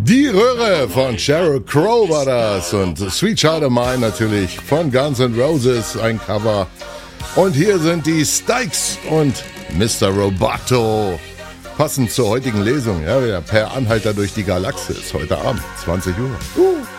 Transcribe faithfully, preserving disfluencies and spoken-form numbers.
Die Röhre von Sheryl Crow war das und Sweet Child of Mine natürlich von Guns N' Roses, ein Cover. Und hier sind die Styx und Mister Roboto. Passend zur heutigen Lesung, ja, per Anhalter durch die Galaxis, heute Abend, zwanzig Uhr. Uh.